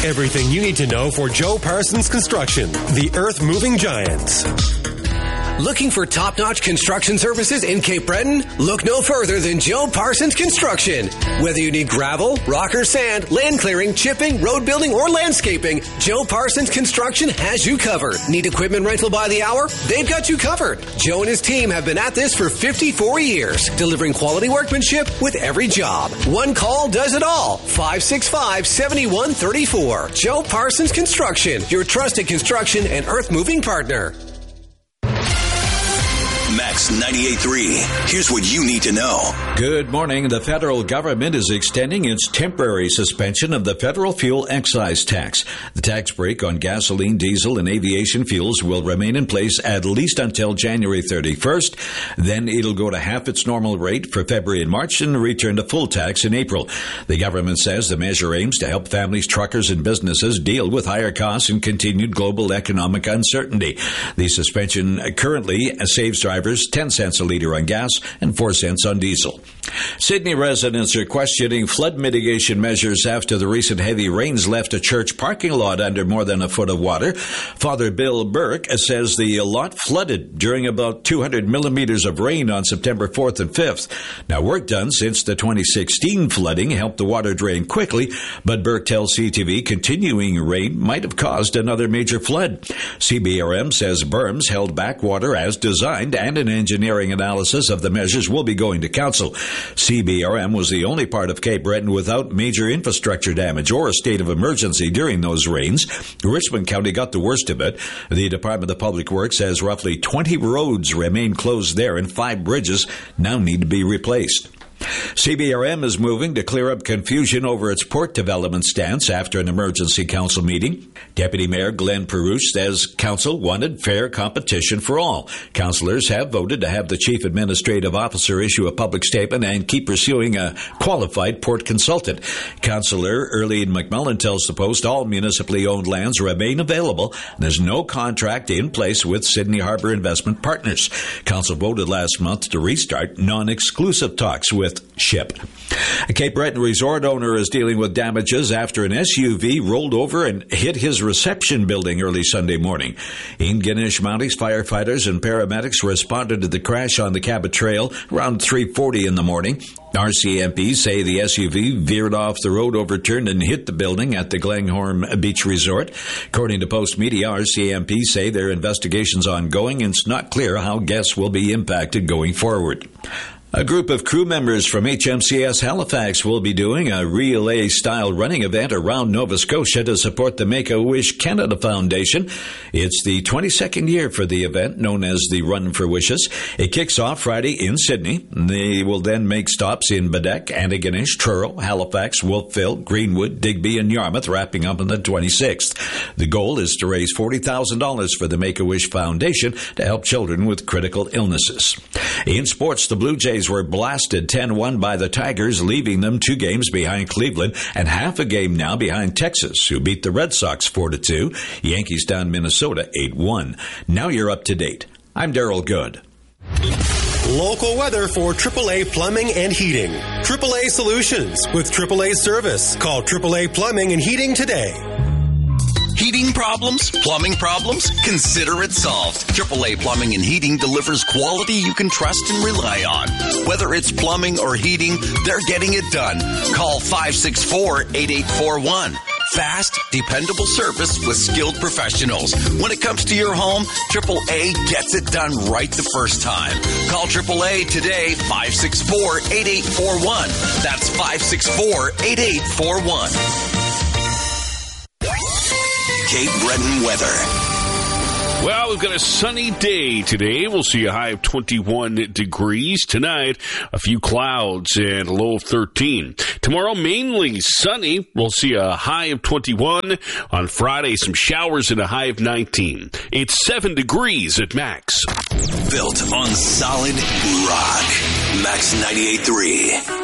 Everything you need to know for Joe Parsons Construction, the earth-moving giants. Looking for top-notch construction services in Cape Breton? Look no further than Joe Parsons Construction. Whether you need gravel, rock or sand, land clearing, chipping, road building, or landscaping, Joe Parsons Construction has you covered. Need equipment rental by the hour? They've got you covered. Joe and his team have been at this for 54 years, delivering quality workmanship with every job. One call does it all. 565-7134. Joe Parsons Construction, your trusted construction and earth-moving partner. Max 98.3. Here's what you need to know. Good morning. The federal government is extending its temporary suspension of the federal fuel excise tax. The tax break on gasoline, diesel, and aviation fuels will remain in place at least until January 31st. Then it'll go to half its normal rate for February and March and return to full tax in April. The government says the measure aims to help families, truckers, and businesses deal with higher costs and continued global economic uncertainty. The suspension currently saves drivers 10 cents a litre on gas and 4 cents on diesel. Sydney residents are questioning flood mitigation measures after the recent heavy rains left a church parking lot under more than a foot of water. Father Bill Burke says the lot flooded during about 200 millimeters of rain on September 4th and 5th. Now, work done since the 2016 flooding helped the water drain quickly, but Burke tells CTV continuing rain might have caused another major flood. CBRM says berms held back water as designed, and an engineering analysis of the measures will be going to council. CBRM was the only part of Cape Breton without major infrastructure damage or a state of emergency during those rains. Richmond County got the worst of it. The Department of Public Works says roughly 20 roads remain closed there and 5 bridges now need to be replaced. CBRM is moving to clear up confusion over its port development stance after an emergency council meeting. Deputy Mayor Glenn Perush says council wanted fair competition for all. Councillors have voted to have the Chief Administrative Officer issue a public statement and keep pursuing a qualified port consultant. Councillor Earlene McMullen tells the Post all municipally owned lands remain available and there's no contract in place with Sydney Harbour Investment Partners. Council voted last month to restart non-exclusive talks with SHIP. A Cape Breton resort owner is dealing with damages after an SUV rolled over and hit his reception building early Sunday morning. In Ganesh Mounties, firefighters and paramedics responded to the crash on the Cabot Trail around 3:40 in the morning. RCMP say the SUV veered off the road, overturned, and hit the building at the Glenghorn Beach Resort. According to Post Media, RCMP say their investigation's ongoing and it's not clear how guests will be impacted going forward. A group of crew members from HMCS Halifax will be doing a relay-style running event around Nova Scotia to support the Make-A-Wish Canada Foundation. It's the 22nd year for the event, known as the Run for Wishes. It kicks off Friday in Sydney. They will then make stops in Baddeck, Antigonish, Truro, Halifax, Wolfville, Greenwood, Digby, and Yarmouth, wrapping up on the 26th. The goal is to raise $40,000 for the Make-A-Wish Foundation to help children with critical illnesses. In sports, the Blue Jays were blasted 10-1 by the Tigers, leaving them 2 games behind Cleveland and half a game now behind Texas, who beat the Red Sox 4-2. Yankees down Minnesota 8-1. Now you're up to date. I'm Daryl Good. Local weather for AAA Plumbing and Heating. AAA Solutions with AAA Service. Call AAA Plumbing and Heating today. Heating problems? Plumbing problems? Consider it solved. AAA Plumbing and Heating delivers quality you can trust and rely on. Whether it's plumbing or heating, they're getting it done. Call 564-8841. Fast, dependable service with skilled professionals. When it comes to your home, AAA gets it done right the first time. Call AAA today, 564-8841. That's 564-8841. Cape Breton weather. Well, we've got a sunny day today. We'll see a high of 21 degrees. Tonight, a few clouds and a low of 13. Tomorrow, mainly sunny. We'll see a high of 21. On Friday, some showers and a high of 19. It's 7 degrees at Max. Built on solid rock. Max 98.3.